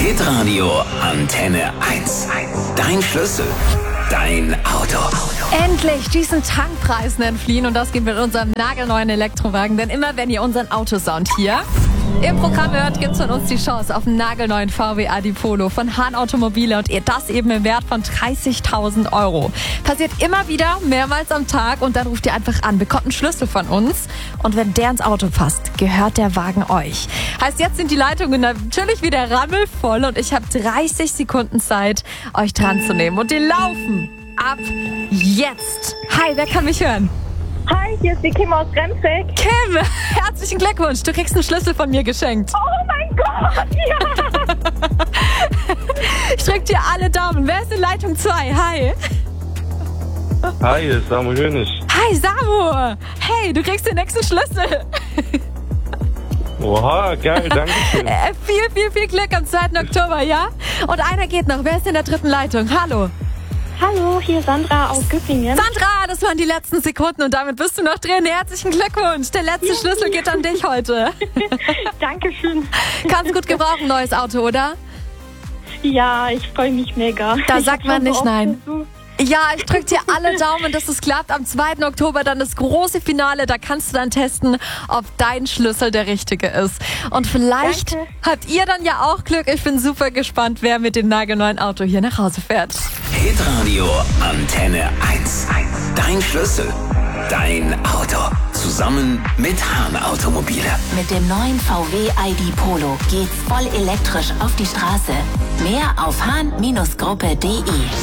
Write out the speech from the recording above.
Hitradio Antenne 1. Dein Schlüssel, dein Auto. Endlich diesen Tankpreisen entfliehen und das geht mit unserem nagelneuen Elektrowagen. Denn immer wenn ihr unseren Autosound hier im Programm hört, gibt es von uns die Chance auf einen nagelneuen VW ID Polo von Hahn Automobile und ihr das eben im Wert von 30.000 Euro. Passiert immer wieder, mehrmals am Tag und dann ruft ihr einfach an, bekommt einen Schlüssel von uns und wenn der ins Auto passt, gehört der Wagen euch. Heißt, jetzt sind die Leitungen natürlich wieder rammelvoll und ich habe 30 Sekunden Zeit, euch dran zu nehmen und die laufen ab jetzt. Hi, wer kann mich hören? Hi, hier ist die Kim aus Remsek. Kim, herzlichen Glückwunsch. Du kriegst einen Schlüssel von mir geschenkt. Oh mein Gott, ja! Ich drück dir alle Daumen. Wer ist in Leitung 2? Hi. Hi, hier ist Samu Hönisch. Hi, Samu. Hey, du kriegst den nächsten Schlüssel. Oha, geil, danke schön. Viel Glück am 2. Oktober, ja? Und einer geht noch. Wer ist in der dritten Leitung? Hallo. Hallo, hier ist Sandra aus Göppingen. Sandra, das waren die letzten Sekunden und damit bist du noch drin. Herzlichen Glückwunsch. Der letzte Schlüssel geht an dich heute. Dankeschön. Kannst gut gebrauchen, neues Auto, oder? Ja, ich freue mich mega. Da Ich sagt hab man schon so nicht oft nein. versucht. Ja, ich drück dir alle Daumen, dass es klappt. Am 2. Oktober dann das große Finale. Da kannst du dann testen, ob dein Schlüssel der richtige ist. Und vielleicht Danke. habt ihr dann ja auch Glück. Ich bin super gespannt, wer mit dem nagelneuen Auto hier nach Hause fährt. Hitradio Antenne 1. Dein Schlüssel, dein Auto. Zusammen mit Hahn Automobile. Mit dem neuen VW ID Polo geht's voll elektrisch auf die Straße. Mehr auf hahn-gruppe.de.